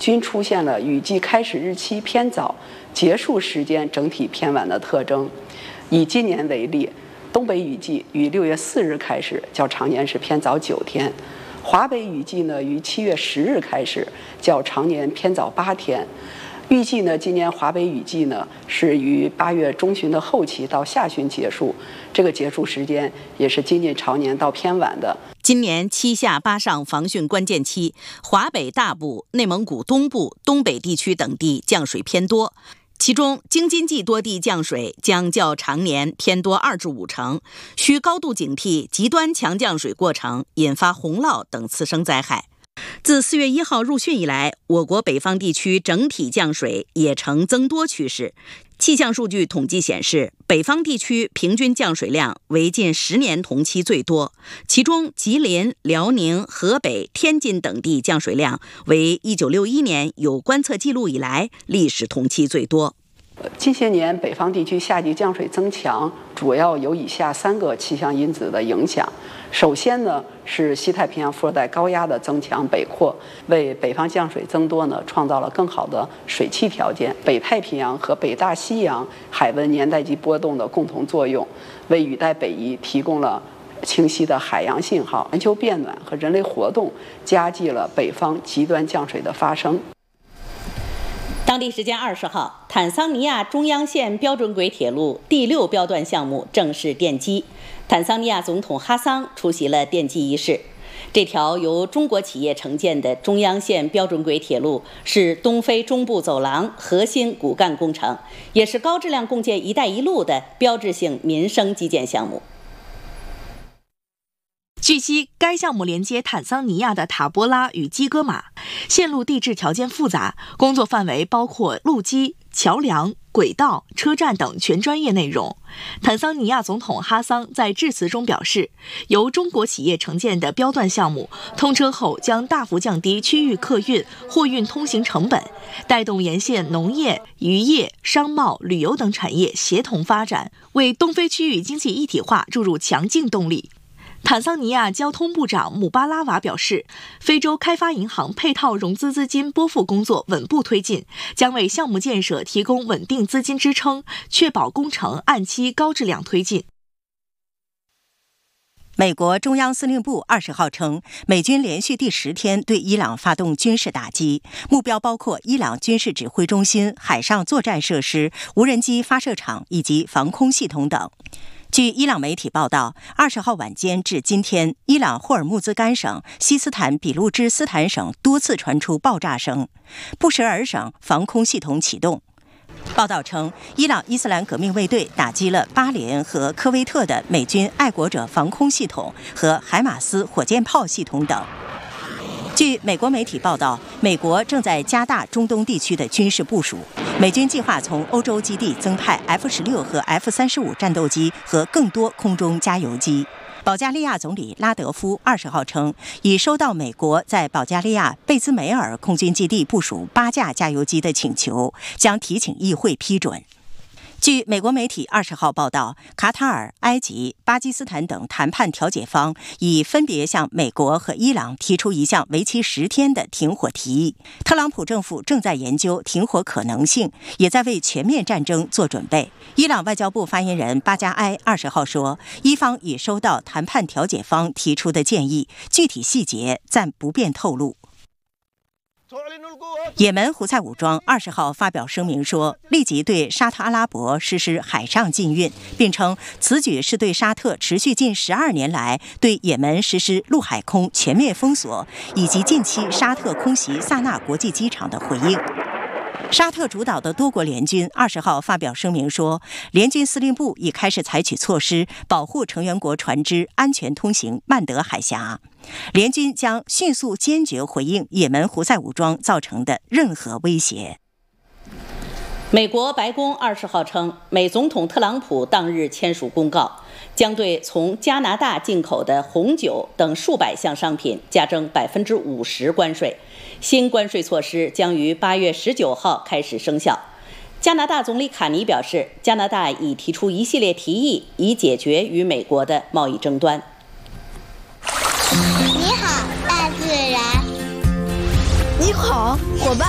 均出现了雨季开始日期偏早、结束时间整体偏晚的特征。以今年为例，东北雨季于6月4日开始，较常年是偏早9天；华北雨季呢，于7月10日开始，较常年偏早8天。预计呢，今年华北雨季呢是于8月中旬的后期到下旬结束，这个结束时间也是接近常年到偏晚的。 今年7下8上防汛关键期，华北大部、内蒙古东部、东北地区等地降水偏多。其中，京津冀多地降水将较常年偏多2至5成，需高度警惕极端强降水过程引发洪涝等次生灾害。自4月1号入汛以来，我国北方地区整体降水也呈增多趋势。气象数据统计显示，北方地区平均降水量为近10年同期最多，其中吉林、辽宁、河北、天津等地降水量为1961年有观测记录以来历史同期最多。 近些年北方地区夏季降水增强，主要有以下3个气象因子的影响。首先呢，是西太平洋副热带高压的增强北扩，为北方降水增多呢创造了更好的水汽条件。北太平洋和北大西洋海温年代级波动的共同作用，为雨带北移提供了清晰的海洋信号。全球变暖和人类活动加剧了北方极端降水的发生。 当地时间20号，坦桑尼亚中央线标准轨铁路第6标段项目正式奠基，坦桑尼亚总统哈桑出席了奠基仪式。这条由中国企业承建的中央线标准轨铁路是东非中部走廊核心骨干工程，也是高质量共建“一带一路”的标志性民生基建项目。 据悉，该项目连接坦桑尼亚的塔波拉与基戈马，线路地质条件复杂，工作范围包括路基、桥梁、轨道、车站等全专业内容。坦桑尼亚总统哈桑在致辞中表示，由中国企业承建的标段项目通车后将大幅降低区域客运、货运通行成本，带动沿线农业、渔业、商贸、旅游等产业协同发展，为东非区域经济一体化注入强劲动力。坦桑尼亚交通部长姆巴拉瓦表示，非洲开发银行配套融资资金拨付工作稳步推进，将为项目建设提供稳定资金支撑，确保工程按期高质量推进。 美国中央司令部20号称，美军连续第10天对伊朗发动军事打击，目标包括伊朗军事指挥中心、海上作战设施、无人机发射场以及防空系统等。据伊朗媒体报道，20号晚间至今天，伊朗霍尔木兹干省、西斯坦比路支斯坦省多次传出爆炸声，布什尔省防空系统启动。报道称，伊朗伊斯兰革命卫队打击了巴林和科威特的美军爱国者防空系统和海马斯火箭炮系统等。据美国媒体报道，美国正在加大中东地区的军事部署，美军计划从欧洲基地增派 F-16和 F-35战斗机和更多空中加油机。保加利亚总理拉德夫20号称，已收到美国在保加利亚贝兹梅尔空军基地部署8架加油机的请求，将提请议会批准。据美国媒体20号报道，卡塔尔、埃及、巴基斯坦等谈判调解方已分别向美国和伊朗提出一项为期10天的停火提议。特朗普政府正在研究停火可能性，也在为全面战争做准备。伊朗外交部发言人巴加埃20号说，伊方已收到谈判调解方提出的建议，具体细节暂不便透露。也门胡塞武装20号发表声明说，立即对沙特阿拉伯实施海上禁运，并称此举是对沙特持续近12年来对也门实施陆海空全面封锁，以及近期沙特空袭萨那国际机场的回应。沙特主导的多国联军20号发表声明说，联军司令部已开始采取措施保护成员国船只安全通行曼德海峡。联军将迅速坚决回应也门胡塞武装造成的任何威胁。 美国白宫20号称，美总统特朗普当日签署公告，将对从加拿大进口的红酒等数百项商品加征50%关税。新关税措施将于8月19号开始生效。加拿大总理卡尼表示，加拿大已提出一系列提议，以解决与美国的贸易争端。 你好，大自然。 你好，伙伴。